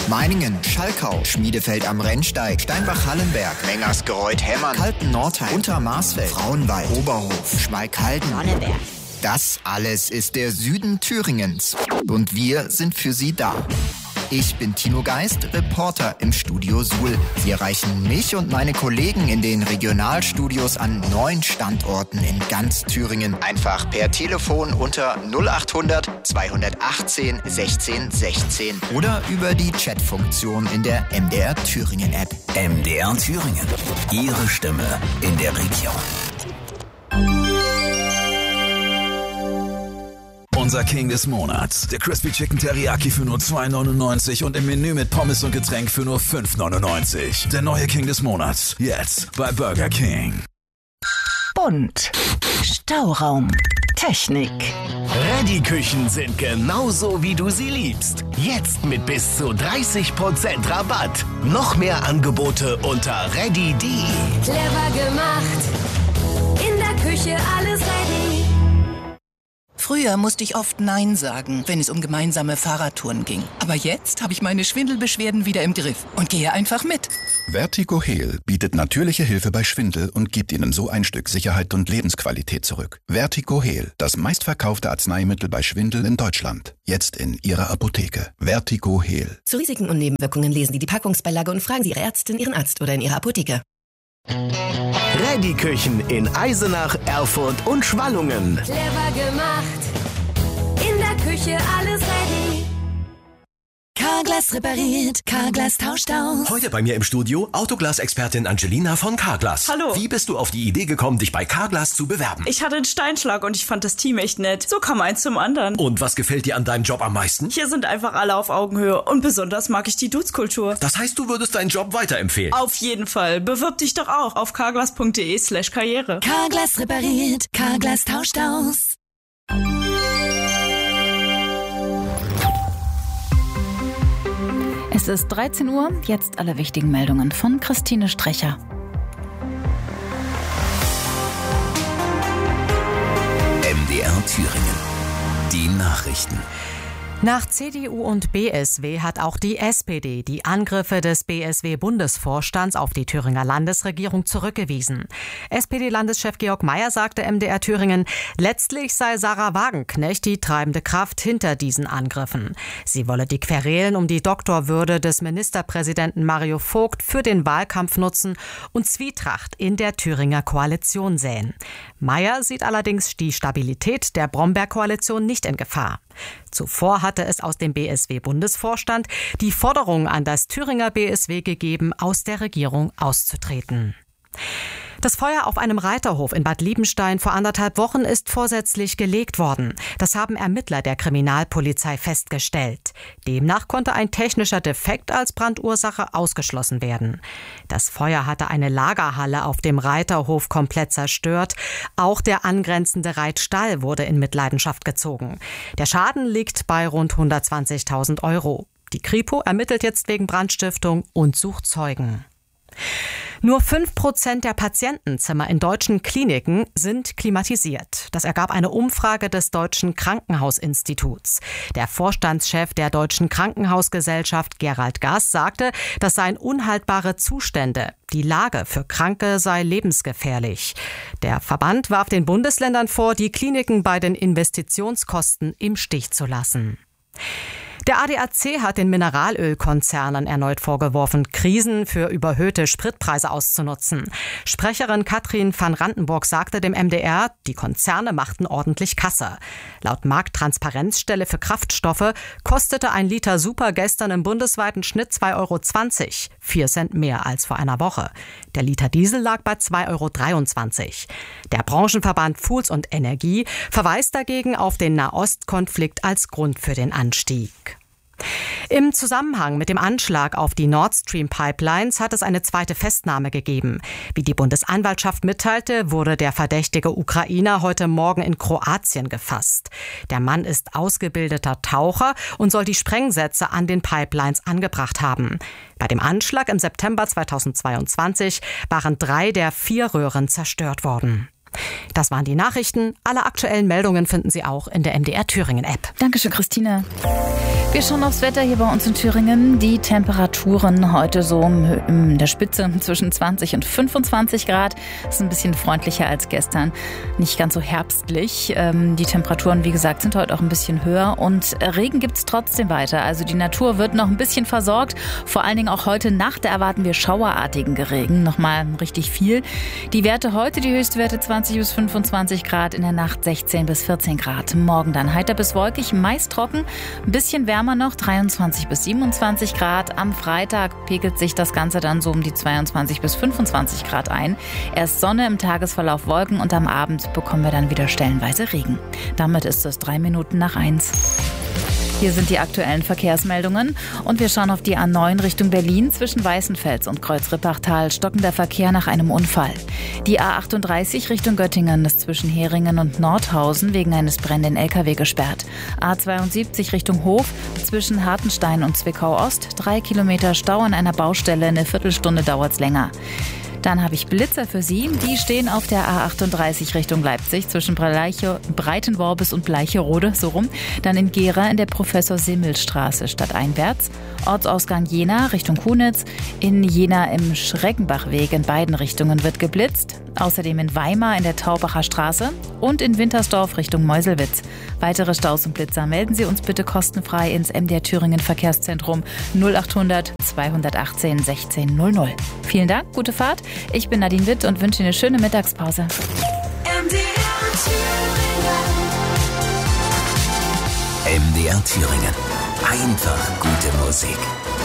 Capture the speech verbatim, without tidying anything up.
Meiningen, Schalkau, Schmiedefeld am Rennsteig, Steinbach-Hallenberg, Mengersgereuth-Hemmern, Kalten-Nordheim, Untermarsfeld, Frauenwald, Oberhof, Schmalkalden, Nonneberg. Das alles ist der Süden Thüringens. Und wir sind für Sie da. Ich bin Tino Geist, Reporter im Studio Suhl. Sie erreichen mich und meine Kollegen in den Regionalstudios an neun Standorten in ganz Thüringen. Einfach per Telefon unter null achthundert zweihundertachtzehn sechzehn sechzehn oder über die Chatfunktion in der M D R Thüringen App. M D R Thüringen. Ihre Stimme in der Region. Unser King des Monats. Der Crispy Chicken Teriyaki für nur zwei neunundneunzig und im Menü mit Pommes und Getränk für nur fünf neunundneunzig. Der neue King des Monats. Jetzt bei Burger King. Bunt. Stauraum. Technik. Reddy-Küchen sind genauso, wie du sie liebst. Jetzt mit bis zu dreißig Prozent Rabatt. Noch mehr Angebote unter reddy punkt de. Clever gemacht. In der Küche alles ready. Früher musste ich oft Nein sagen, wenn es um gemeinsame Fahrradtouren ging. Aber jetzt habe ich meine Schwindelbeschwerden wieder im Griff und gehe einfach mit. Vertigo Heal bietet natürliche Hilfe bei Schwindel und gibt Ihnen so ein Stück Sicherheit und Lebensqualität zurück. Vertigo Heal, das meistverkaufte Arzneimittel bei Schwindel in Deutschland. Jetzt in Ihrer Apotheke. Vertigo Heal. Zu Risiken und Nebenwirkungen lesen Sie die Packungsbeilage und fragen Sie Ihre Ärztin, Ihren Arzt oder in Ihrer Apotheke. Reddy-Küchen in Eisenach, Erfurt und Schwallungen. Clever gemacht. In der Küche alles ready. Carglass repariert, Carglass tauscht aus. Heute bei mir im Studio Autoglas-Expertin Angelina von Carglass. Hallo. Wie bist du auf die Idee gekommen, dich bei Carglass zu bewerben? Ich hatte einen Steinschlag und ich fand das Team echt nett. So kam eins zum anderen. Und was gefällt dir an deinem Job am meisten? Hier sind einfach alle auf Augenhöhe und besonders mag ich die Dudes-Kultur. Das heißt, du würdest deinen Job weiterempfehlen? Auf jeden Fall. Bewirb dich doch auch auf carglass punkt de slash karriere. Carglass repariert, Carglass tauscht aus. Es ist dreizehn Uhr, jetzt alle wichtigen Meldungen von Christine Strecher. M D R Thüringen. Die Nachrichten. Nach C D U und B S W hat auch die S P D die Angriffe des B S W-Bundesvorstands auf die Thüringer Landesregierung zurückgewiesen. S P D-Landeschef Georg Mayer sagte M D R Thüringen, letztlich sei Sarah Wagenknecht die treibende Kraft hinter diesen Angriffen. Sie wolle die Querelen um die Doktorwürde des Ministerpräsidenten Mario Vogt für den Wahlkampf nutzen und Zwietracht in der Thüringer Koalition säen. Mayer sieht allerdings die Stabilität der Bromberg-Koalition nicht in Gefahr. Zuvor hatte es aus dem B S W-Bundesvorstand die Forderung an das Thüringer B S W gegeben, aus der Regierung auszutreten. Das Feuer auf einem Reiterhof in Bad Liebenstein vor anderthalb Wochen ist vorsätzlich gelegt worden. Das haben Ermittler der Kriminalpolizei festgestellt. Demnach konnte ein technischer Defekt als Brandursache ausgeschlossen werden. Das Feuer hatte eine Lagerhalle auf dem Reiterhof komplett zerstört. Auch der angrenzende Reitstall wurde in Mitleidenschaft gezogen. Der Schaden liegt bei rund hundertzwanzigtausend Euro. Die Kripo ermittelt jetzt wegen Brandstiftung und sucht Zeugen. Nur fünf Prozent der Patientenzimmer in deutschen Kliniken sind klimatisiert. Das ergab eine Umfrage des Deutschen Krankenhausinstituts. Der Vorstandschef der Deutschen Krankenhausgesellschaft, Gerald Gass, sagte, das seien unhaltbare Zustände. Die Lage für Kranke sei lebensgefährlich. Der Verband warf den Bundesländern vor, die Kliniken bei den Investitionskosten im Stich zu lassen. Der A D A C hat den Mineralölkonzernen erneut vorgeworfen, Krisen für überhöhte Spritpreise auszunutzen. Sprecherin Katrin van Randenburg sagte dem M D R, die Konzerne machten ordentlich Kasse. Laut Markttransparenzstelle für Kraftstoffe kostete ein Liter Super gestern im bundesweiten Schnitt zwei Euro zwanzig, vier Cent mehr als vor einer Woche. Der Liter Diesel lag bei zwei Euro dreiundzwanzig. Der Branchenverband Foods und Energie verweist dagegen auf den Nahostkonflikt als Grund für den Anstieg. Im Zusammenhang mit dem Anschlag auf die Nord Stream Pipelines hat es eine zweite Festnahme gegeben. Wie die Bundesanwaltschaft mitteilte, wurde der verdächtige Ukrainer heute Morgen in Kroatien gefasst. Der Mann ist ausgebildeter Taucher und soll die Sprengsätze an den Pipelines angebracht haben. Bei dem Anschlag im September zweitausendzweiundzwanzig waren drei der vier Röhren zerstört worden. Das waren die Nachrichten. Alle aktuellen Meldungen finden Sie auch in der M D R Thüringen App. Dankeschön, Christine. Wir schauen aufs Wetter hier bei uns in Thüringen. Die Temperaturen heute so in der Spitze zwischen zwanzig und fünfundzwanzig Grad. Das ist ein bisschen freundlicher als gestern. Nicht ganz so herbstlich. Die Temperaturen, wie gesagt, sind heute auch ein bisschen höher. Und Regen gibt es trotzdem weiter. Also die Natur wird noch ein bisschen versorgt. Vor allen Dingen auch heute Nacht erwarten wir schauerartigen Regen. Nochmal richtig viel. Die Werte heute, die Höchstwerte zwanzig bis fünfundzwanzig Grad. In der Nacht sechzehn bis vierzehn Grad. Morgen dann heiter bis wolkig, meist trocken. Ein bisschen wärmer noch, dreiundzwanzig bis siebenundzwanzig Grad. Am Freitag pegelt sich das Ganze dann so um die zweiundzwanzig bis fünfundzwanzig Grad ein. Erst Sonne, im Tagesverlauf Wolken und am Abend bekommen wir dann wieder stellenweise Regen. Damit ist es drei Minuten nach eins. Hier sind die aktuellen Verkehrsmeldungen und wir schauen auf die A neun Richtung Berlin. Zwischen Weißenfels und Kreuz-Rippachtal stockender Verkehr nach einem Unfall. Die A achtunddreißig Richtung Göttingen ist zwischen Heringen und Nordhausen wegen eines brennenden L K W gesperrt. A zweiundsiebzig Richtung Hof zwischen Hartenstein und Zwickau-Ost. Drei Kilometer Stau an einer Baustelle, eine Viertelstunde dauert's länger. Dann habe ich Blitzer für Sie. Die stehen auf der A achtunddreißig Richtung Leipzig zwischen Bleiche, Breitenworbis und Bleicherode, so rum. Dann in Gera in der Professor-Simmel-Straße stadteinwärts. Ortsausgang Jena Richtung Kunitz. In Jena im Schreckenbachweg in beiden Richtungen wird geblitzt. Außerdem in Weimar in der Taubacher Straße und in Wintersdorf Richtung Meuselwitz. Weitere Staus und Blitzer melden Sie uns bitte kostenfrei ins M D R Thüringen Verkehrszentrum null achthundert zweihundertachtzehn sechzehn null null. Vielen Dank, gute Fahrt. Ich bin Nadine Witt und wünsche Ihnen eine schöne Mittagspause. M D R Thüringen. M D R Thüringen. Einfach gute Musik.